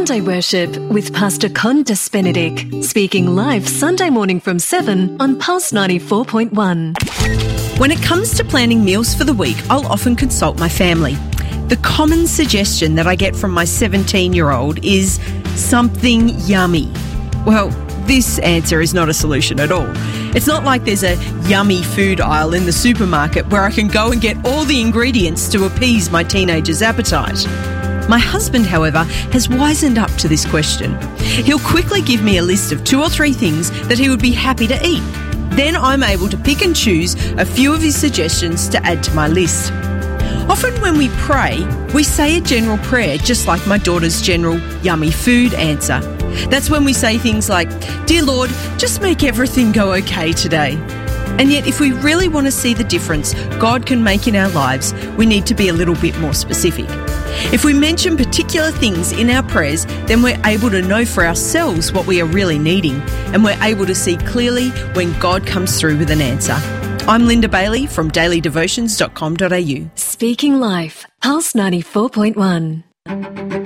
Sunday Worship with Pastor Condas Benedict, speaking live Sunday morning from 7 on Pulse 94.1. When it comes to planning meals for the week, I'll often consult my family. The common suggestion that I get from my 17-year-old is something yummy. Well, this answer is not a solution at all. It's not like there's a yummy food aisle in the supermarket where I can go and get all the ingredients to appease my teenager's appetite. My husband, however, has wisened up to this question. He'll quickly give me a list of 2 or 3 things that he would be happy to eat. Then I'm able to pick and choose a few of his suggestions to add to my list. Often when we pray, we say a general prayer, just like my daughter's general yummy food answer. That's when we say things like, "Dear Lord, just make everything go okay today." And yet, if we really want to see the difference God can make in our lives, we need to be a little bit more specific. If we mention particular things in our prayers, then we're able to know for ourselves what we are really needing, and we're able to see clearly when God comes through with an answer. I'm Linda Bailey from dailydevotions.com.au. Speaking Life, Pulse 94.1.